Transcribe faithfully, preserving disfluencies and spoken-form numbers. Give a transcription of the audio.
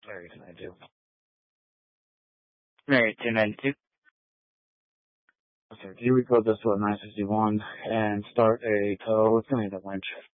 Very can I do? Alright, two ninety-two. Okay, here we code this to a nine sixty-one and start a tow. It's gonna need a winch.